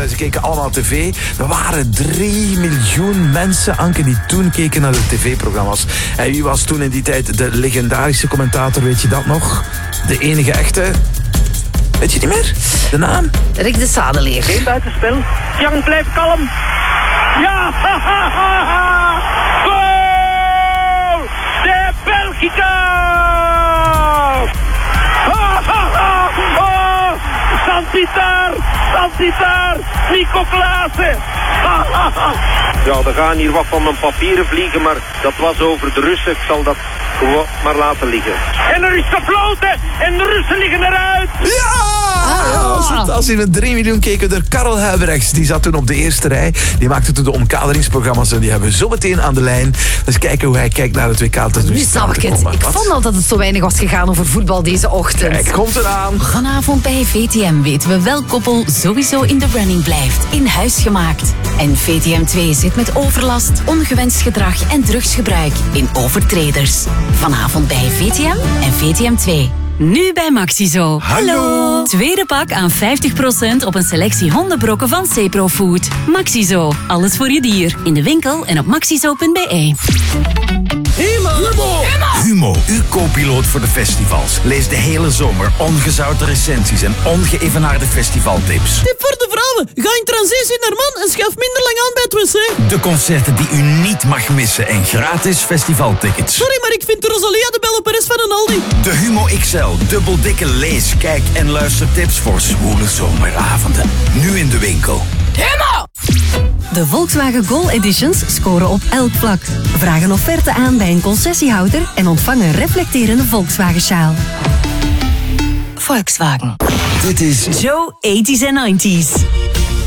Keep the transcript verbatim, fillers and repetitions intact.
ze keken allemaal tv. Er waren drie miljoen mensen, Anke, die toen keken naar de tv-programma's. En wie was toen in die tijd de legendarische commentator, weet je dat nog? De enige echte... Weet je niet meer? De naam? Rick de Sadeleer. Geen buitenspel. Jan blijft kalm. Ja! Goal! De Belgica! Oh! Santitar! Santitar! Nico Klaassen! Ja, er gaan hier wat van mijn papieren vliegen, maar dat was over de Russen. Ik zal dat gewoon maar laten liggen. En er is gefloten en de Russen liggen eruit! Ja! Ah. Als je met drie miljoen keken door Karel Huibrechts. Die zat toen op de eerste rij. Die maakte toen de omkaderingsprogramma's en die hebben we zo meteen aan de lijn. Dus kijken hoe hij kijkt naar het W K. Nu snap ik het. Ik vond al dat het zo weinig was gegaan over voetbal deze ochtend. Kijk, komt eraan. Vanavond bij V T M weten we welk koppel sowieso in de running blijft. In huis gemaakt. En V T M twee zit met overlast, ongewenst gedrag en drugsgebruik in Overtreders. Vanavond bij V T M en V T M twee. Nu bij Maxizo. Hallo. Tweede pak aan vijftig procent op een selectie hondenbrokken van Cepro Food. Maxizo. Alles voor je dier. In de winkel en op maxizo punt b e. Humo. Humo. Humo, uw co-piloot voor de festivals. Lees de hele zomer ongezouten recensies en ongeëvenaarde festivaltips. Tip voor de vrouwen. Ga in transitie naar man en schuif minder lang aan bij het wc. De concerten die u niet mag missen en gratis festivaltickets. Sorry, maar ik vind de Rosalia de belleperes van een Aldi. De Humo X L, dubbel dikke lees, kijk en luistertips voor zwoele zomeravonden. Nu in de winkel. Humo! De Volkswagen Gol Editions scoren op elk vlak. Vraag een offerte aan bij een concessiehouder en ontvang een reflecterende Volkswagen-sjaal. Volkswagen. Dit is Joe eighties en nineties.